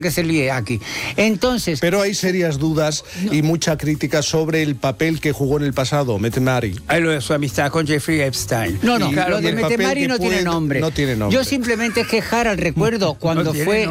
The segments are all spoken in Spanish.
que se líe aquí. Entonces... Pero hay serias dudas y mucha crítica sobre el papel que jugó en el pasado Mette-Marit. Lo de su amistad con Jeffrey Epstein. No, Claro, lo de Mette-Marit no tiene nombre. No tiene nombre. Yo simplemente quejar al recuerdo cuando fue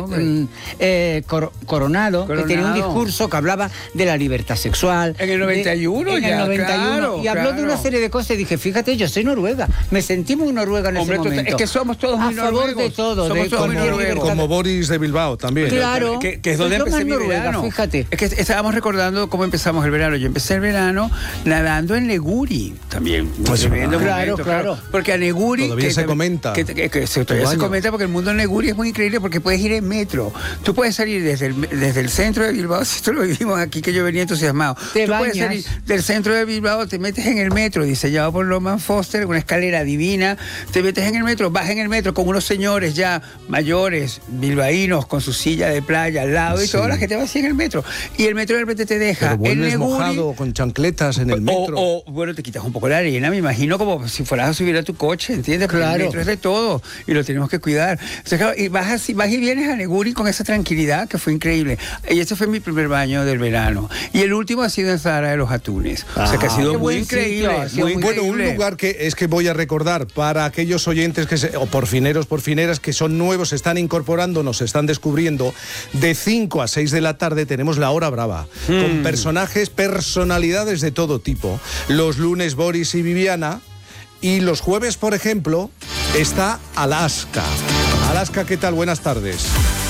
Coronado, que tenía un discurso que hablaba de la libertad sexual. En el 91 en el 91. Y habló de una serie de cosas y dije, fíjate, yo soy noruega. Me sentí muy noruega en ese momento. Es que somos todos muy noruegos. A favor de todo. Somos todos muy noruegos. Como Boris de Bilbao también. Claro. Que es donde empecé mi verano. Fíjate. Es que estábamos recordando cómo empezamos el verano. Yo empecé el verano nadando en Neguri también. Pues claro. Porque a Neguri... Todavía se comenta. Todavía se comenta porque el mundo de Neguri es muy increíble porque puedes ir en metro. Tú puedes salir desde el centro de Bilbao, si esto lo vivimos aquí, que yo venía entusiasmado. Tú puedes salir del centro de Bilbao, te metes en el metro, diseñado por Loman Foster, una escalera divina, te metes en el metro, vas en el metro con unos señores ya mayores, bilbaínos, con su silla de playa al lado y toda la gente va así en el metro. Y el metro de repente te deja en Neguri, mojado con chancletas en el metro. Bueno, te quitas un poco la arena, me imagino, como si fueras a subir a tu coche, ¿entiendes? Porque el metro es de todo y lo tenemos que cuidar. Entonces, claro, y vas y vienes a Neguri con esa tranquilidad que fue increíble. Y ese fue mi primer baño del verano. Y el último ha sido en Zahara de los Atunes. O sea que ha sido muy increíble. Muy bueno, un lugar que voy a recordar para aquellos oyentes o porfineras que son nuevos, se están incorporando, nos están descubriendo. De 5 a 6 de la tarde tenemos la hora brava, con personalidades de todo tipo. Los lunes Boris y Viviana, y los jueves, por ejemplo, está Alaska. Alaska, ¿qué tal? Buenas tardes.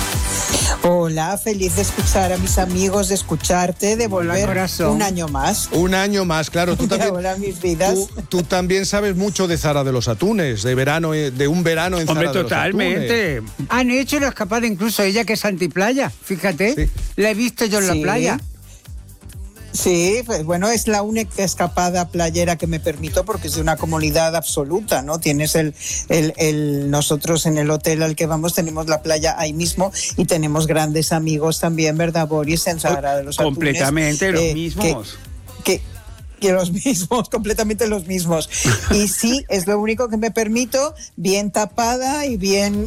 Hola, feliz de escuchar a mis amigos, de escucharte, de volver un año más. Un año más, claro. Tú también, hola, mis vidas. Tú también sabes mucho de Zahara de los Atunes, de un verano en Zahara de los totalmente. Han hecho una escapada incluso ella, que es antiplaya, fíjate. Sí. La he visto yo en la playa. Sí, pues bueno, es la única escapada playera que me permito porque es de una comodidad absoluta, ¿no? Tienes nosotros en el hotel al que vamos tenemos la playa ahí mismo y tenemos grandes amigos también, ¿verdad, Boris? En Zahara de los Atunes. Completamente los mismos. Que los mismos, completamente los mismos. Y sí, es lo único que me permito, bien tapada y bien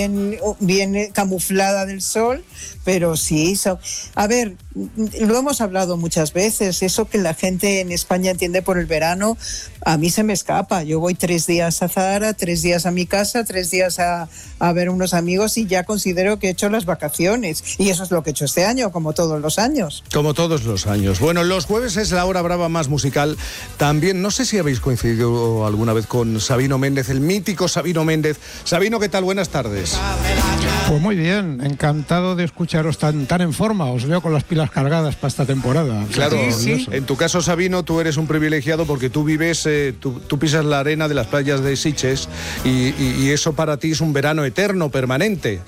camuflada del sol, pero sí. A ver, lo hemos hablado muchas veces, eso que la gente en España entiende por el verano, a mí se me escapa. Yo voy 3 días a Zahara, 3 días a mi casa, 3 días a ver unos amigos y ya considero que he hecho las vacaciones. Y eso es lo que he hecho este año, como todos los años. Como todos los años. Bueno, los jueves es la hora brava más musical. También, no sé si habéis coincidido alguna vez con Sabino Méndez, el mítico Sabino Méndez. Sabino, ¿qué tal? Buenas tardes. Pues muy bien, encantado de escucharos tan en forma. Os veo con las pilas cargadas para esta temporada. Claro, sí. En tu caso, Sabino, tú eres un privilegiado porque tú vives, tú pisas la arena de las playas de Sitges y eso para ti es un verano eterno, permanente.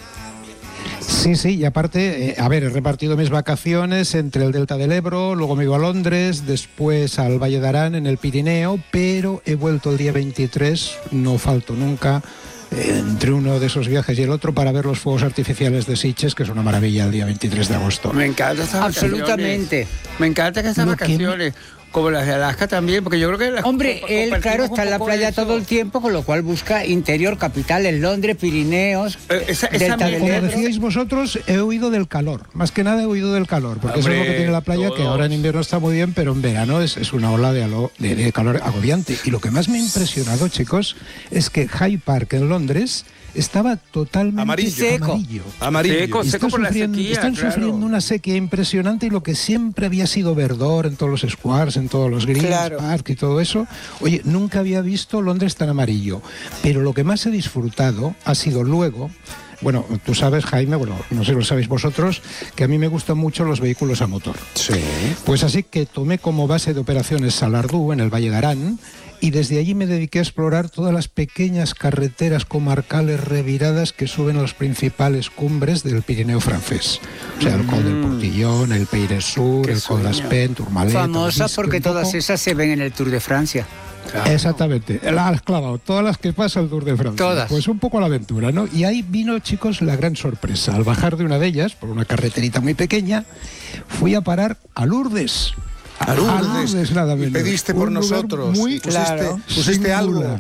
Sí, y aparte, he repartido mis vacaciones entre el Delta del Ebro, luego me iba a Londres, después al Valle de Arán en el Pirineo, pero he vuelto el día 23, no falto nunca, entre uno de esos viajes y el otro para ver los fuegos artificiales de Sitges, que es una maravilla el día 23 de agosto. Me encanta estas vacaciones. Absolutamente. Me encantan estas vacaciones. Como las de Alaska también, porque yo creo que... Hombre, él, claro, está en la playa todo el tiempo, con lo cual busca interior, capitales, Londres, Pirineos, Delta del Ebro. Como decíais vosotros, he huido del calor. Más que nada he huido del calor, porque eso es lo que tiene la playa, que ahora en invierno está muy bien, pero en verano es una ola de calor agobiante. Y lo que más me ha impresionado, chicos, es que Hyde Park en Londres estaba totalmente amarillo. Seco por la sequía, están sufriendo una sequía impresionante y lo que siempre había sido verdor en todos los squares, en todos los greens, park y todo eso. Oye, nunca había visto Londres tan amarillo. Pero lo que más he disfrutado ha sido luego... Bueno, tú sabes, Jaime, no sé si lo sabéis vosotros, que a mí me gustan mucho los vehículos a motor. Sí. Pues así que tomé como base de operaciones Salardú, en el Valle de Arán, y desde allí me dediqué a explorar todas las pequeñas carreteras comarcales reviradas que suben a las principales cumbres del Pirineo francés. O sea, el Col del Portillón, el Peires Sur, el Col d'Aspent, Tourmalet... Famosas porque todas esas se ven en el Tour de Francia. Claro. Exactamente, la has clavado, todas las que pasa el Tour de Francia. Todas. Pues un poco a la aventura, ¿no? Y ahí vino, chicos, la gran sorpresa. Al bajar de una de ellas, por una carreterita muy pequeña, fui a parar a Lourdes. A Lourdes, nada menos. Y pediste por nosotros. Pusiste algo.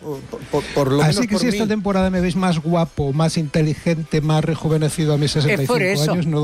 Por lo Así menos que por si mí. esta temporada me veis más guapo, más inteligente, más rejuvenecido a mis 65 años, no